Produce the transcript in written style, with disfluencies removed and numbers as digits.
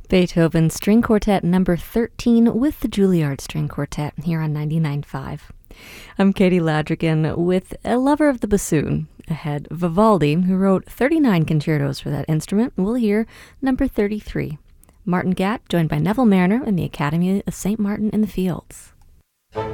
Beethoven String Quartet number 13 with the Juilliard String Quartet here on 99.5. I'm Katie Ladrigan with a lover of the bassoon. Ahead, Vivaldi, who wrote 39 concertos for that instrument. We'll hear number 33. Martin Gatt, joined by Neville Marriner and the Academy of St. Martin in the Fields.